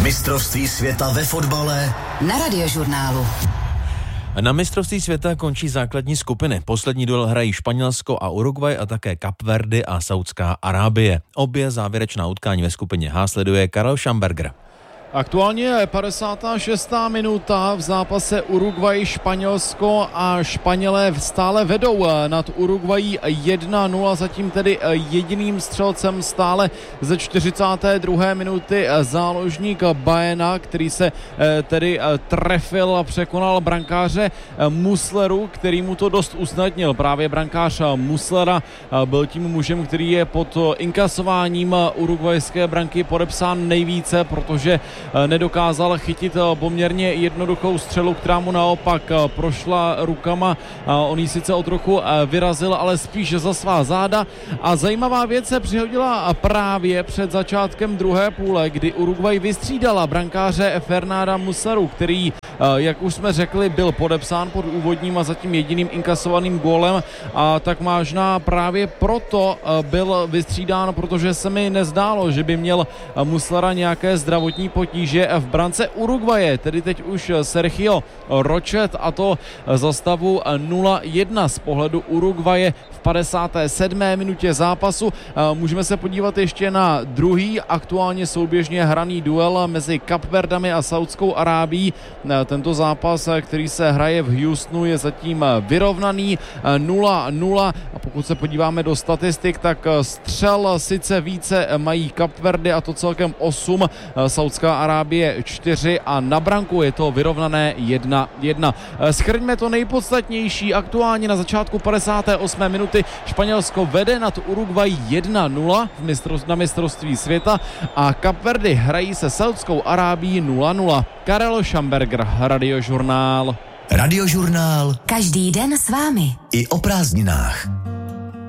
Mistrovství světa ve fotbale na Radiožurnálu. Na mistrovství světa končí základní skupiny. Poslední duel hrají Španělsko a Uruguay a také Kapverdy a Saudská Arábie. Obě závěrečná utkání ve skupině H sleduje Karel Schamberger. Aktuálně je 56. minuta v zápase Uruguay-Španělsko a Španělé stále vedou nad Uruguayí 1-0, zatím tedy jediným střelcem stále ze 42. minuty záložník Baena, který se tedy trefil a překonal brankáře Musleru, který mu to dost usnadnil. Právě brankář Muslera byl tím mužem, který je pod inkasováním uruguayské branky podepsán nejvíce, protože nedokázal chytit poměrně jednoduchou střelu, která mu naopak prošla rukama. On ji sice o trochu vyrazil, ale spíš za svá záda. A zajímavá věc se přihodila právě před začátkem druhé půle, kdy Uruguay vystřídala brankáře Fernanda Musleru, který, jak už jsme řekli, byl podepsán pod úvodním a zatím jediným inkasovaným gólem. A tak možná právě proto byl vystřídán, protože se mi nezdálo, že by měl Muslera nějaké zdravotní potíže v brance Uruguaye, tedy teď už Sergio Rochet, a to za stavu 0-1 z pohledu Uruguaye v 57. minutě zápasu. Můžeme se podívat ještě na druhý aktuálně souběžně hraný duel mezi Kapverdami a Saudskou Arábií. Tento zápas, který se hraje v Houstonu, je zatím vyrovnaný 0-0 a pokud se podíváme do statistik, tak střel sice více mají Kapverdy, a to celkem 8, Saudská Arábie 4 a na branku je to vyrovnané 1-1. Shrňme to nejpodstatnější. Aktuálně na začátku 58. minuty Španělsko vede nad Uruguay 1-0 na mistrovství světa a Kapverdy hrají se Saudskou Arábií 0-0. Karel Schamberger, Radiožurnál. Radiožurnál. Každý den s vámi. I o prázdninách.